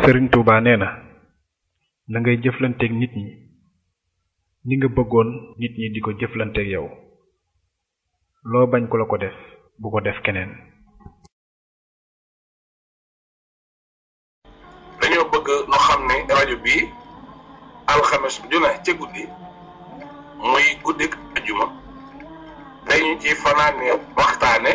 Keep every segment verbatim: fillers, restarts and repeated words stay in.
Sëriñ Tuubaa nee na na ngay jëflanteeg nit ñi ni nga bëggoon nit ñi di ko jëflanteeg yow loo bañ ko la ko def bu ko def keneen. dañoo bëgg nu xam ne rajo bii alxames ju ne ca guddi muy guddik ajuma dañu ci fanaane waxtaane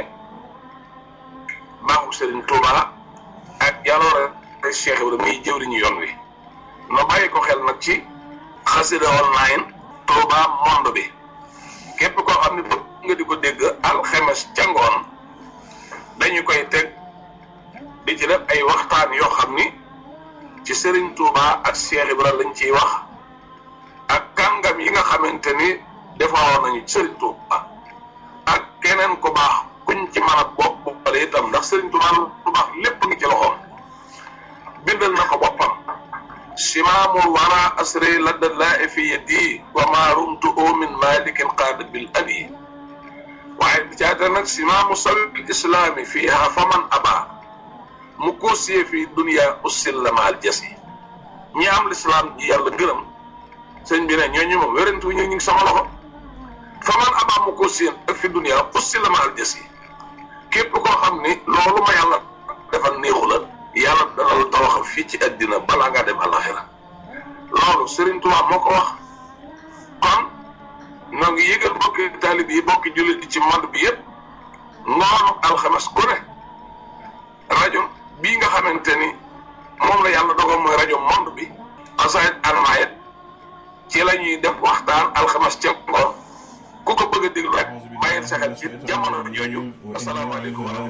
baaxu Sëriñ Tuubaa ak jaloore Cheikh Ibrahima muy jëwriñu yoon wi no bàyyi ko xel nag ci xasida online Touba monde bi képp koo xam ne bëgg nga di ko dégg alxames ca ngoon dañu koy teg di ci def ay waxtaan yoo xam ni ci Serigne Touba ak Cheikh Ibrahima lañ ciy wax ak kàngam yi nga xamante ni defaroon nañu Serigne Touba ak keneen ku baax kuñ ci mën a bopp boppale itam ndax Serigne Touba lu baax lépp ngi ci loxoom bindal na ko boppam simaamul wara asri ladda laa fi yadi wa ma rumtu min malikin qaada bil adi waaye bi caata nag simaamu sabil islaami fiiha faman aba mu koosiyee fi dunia ussil la maal jasi ñi am lislaam ji yàlla gërëm sëñ bi ne ñooñu moom wérantu ñu ngi sama loxo faman aba mu koosiyee ak fi dunia ussil la maal jasi képp koo xam ni loolu ma yàlla defal néexu la yàlla dana la tawaxal fii ci àddina balaa ngaa dem àllaxira loolu Serigne Touba moo ko wax kon ñoo ngi yëgal bokki taalib yi bokki jullit yi ci monde bi yëpp ngoonu alxames ku ne rajo bii nga xamante ni moom la yàlla dogal mooy rajo monde bi asayit anmayet ci la ñuy def waxtaan alxames ca ngoon ku ko bëgg a déglu rek bàyyil sa xel ci jamono jooju asalaamaaleykum wa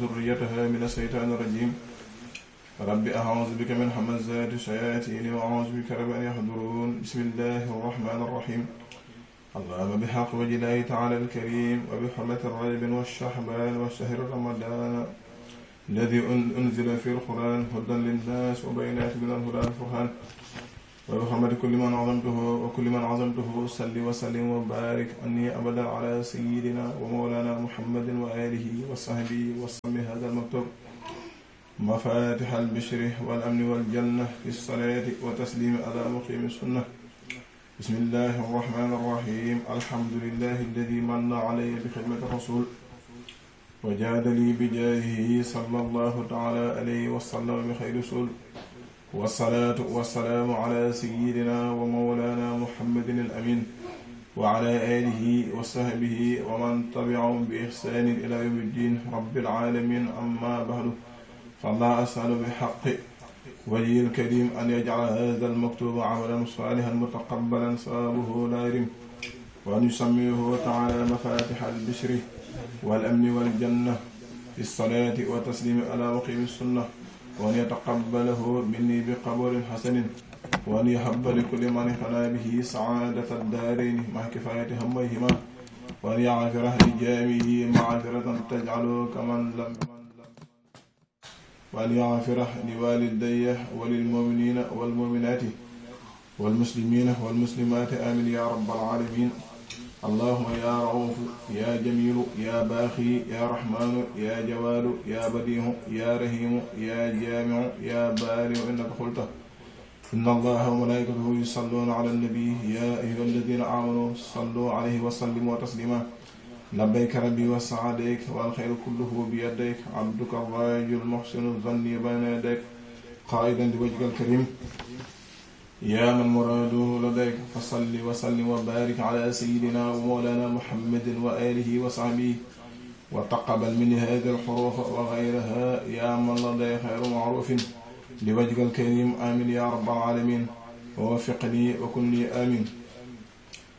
rahmatulah. rabbi a'uuzu bika min hamazaati shayaatiini wa a'uuzu bika rabbi an yahduruun bismillaahi rahmaani rahiim allahumma bihaqqi wajhillaahi ta'aalaa al-kariim wa bi hurmati rajab wa sha'baan wa shahri ramadaan alladhii unzila fiihi al-qur'aan hudan lin-naas wa bayyinaatin mina al-hudaa wal-furqaan wa bi hurmati kulli man 'azamtuhu wa kulli man 'azamtuhu salli wa sallim wa baarik annii abadan 'alaa sayyidinaa wa mawlaanaa muhammadin wa aalihi wa sahbihi wa sammi haadha al-maktub مفاتح البشر والأمن والجنة في الصلاة وتسليم على مقيم السنة بسم الله الرحمن الرحيم الحمد لله الذي من علي بخدمة الرسول وجاد لي بجاهه صلى الله تعالى عليه وسلم بخير رسول والصلاة والسلام على سيدنا ومولانا محمد الأمين وعلى آله وصحبه ومن تبعهم بإحسان إلى يوم الدين رب العالمين أما بعد فالله أسأل بحق وجهه الكريم أن يجعل هذا المكتوب عملا صالحا متقبلا صوابه لا يرم وأن يسميه تعالى مفاتح البشر والأمن والجنة في الصلاة والتسليم على مقيم السنة وأن يتقبله مني بقبول حسن وأن يحب لكل من اقتنى به سعادة الدارين مع كفاية هميهما وأن يغفر لجامعه معذرة تجعله كمن لم وأن يغفر لوالدي وللمؤمنين والمؤمنات والمسلمين والمسلمات آمين يا رب العالمين اللهم يا رؤوف يا جميل يا باخي يا رحمن يا جواد يا بديع يا رحيم يا جامع يا بارئ إنك قلت إن الله وملائكته يصلون على النبي يا أيها الذين آمنوا صلوا عليه وسلموا تسليما لبيك ربي وسعديك والخير كله بيديك عبدك الراجل المحسن الظني بين يديك قائدا لوجهك الكريم يا من مراده لديك فصل وسلم وبارك على سيدنا ومولانا محمد وآله وصحبه وتقبل مني هذه الحروف وغيرها يا من لدي خير معروف لوجهك الكريم آمين يا رب العالمين ووفقني وكن لي آمين